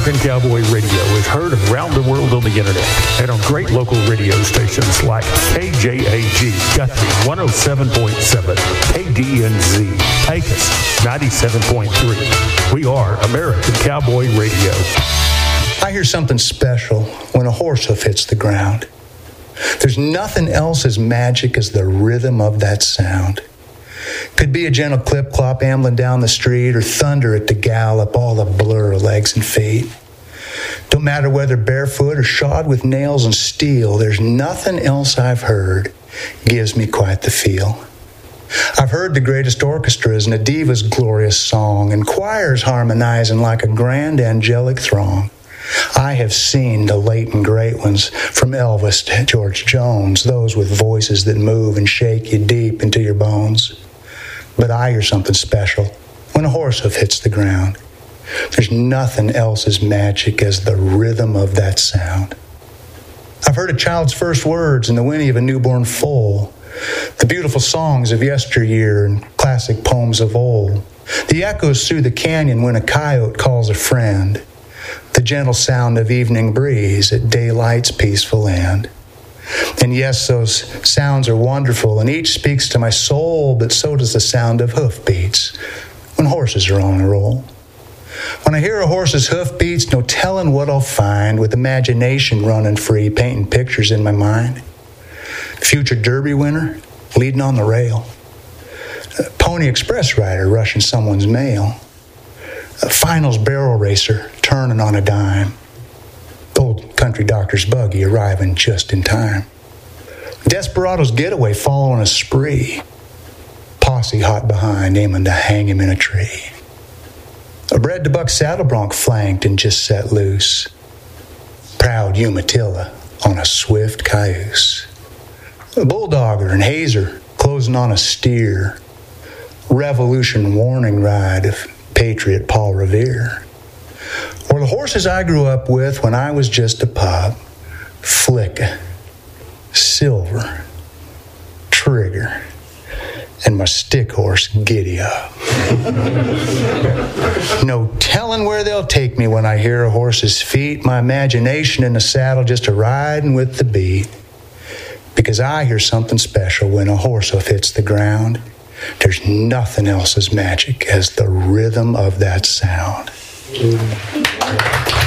American Cowboy Radio is heard around the world on the internet and on great local radio stations like KJAG Guthrie 107.7, KDNZ, Pecos 97.3. We are American Cowboy Radio. I hear something special when a horse hoof hits the ground. There's nothing else as magic as the rhythm of that sound. Could be a gentle clip-clop ambling down the street or thunder at the gallop, all a blur of legs and feet. Don't matter whether barefoot or shod with nails and steel, there's nothing else I've heard gives me quite the feel. I've heard the greatest orchestras and a diva's glorious song and choirs harmonizing like a grand angelic throng. I have seen the late and great ones, from Elvis to George Jones, those with voices that move and shake you deep into your bones. But I hear something special when a horse hoof hits the ground. There's nothing else as magic as the rhythm of that sound. I've heard a child's first words and the whinny of a newborn foal, the beautiful songs of yesteryear and classic poems of old, the echoes through the canyon when a coyote calls a friend, the gentle sound of evening breeze at daylight's peaceful end. And yes, those sounds are wonderful, and each speaks to my soul, but so does the sound of hoofbeats when horses are on a roll. When I hear a horse's hoofbeats, no telling what I'll find, with imagination running free, painting pictures in my mind. Future Derby winner leading on the rail. A Pony Express rider rushing someone's mail. A finals barrel racer turning on a dime. Old country doctor's buggy arriving just in time. Desperado's getaway following a spree. Posse hot behind aiming to hang him in a tree. A bred-to-buck saddle bronc flanked and just set loose. Proud Umatilla on a swift cayuse. A bulldogger and hazer closing on a steer. Revolution warning ride of Patriot Paul Revere. Or the horses I grew up with when I was just a pup. Flicka, Silver, Trigger, and my stick horse, Giddy Up. No telling where they'll take me when I hear a horse's feet. My imagination in the saddle just a-riding with the beat. Because I hear something special when a horse hoof hits the ground. There's nothing else as magic as the rhythm of that sound.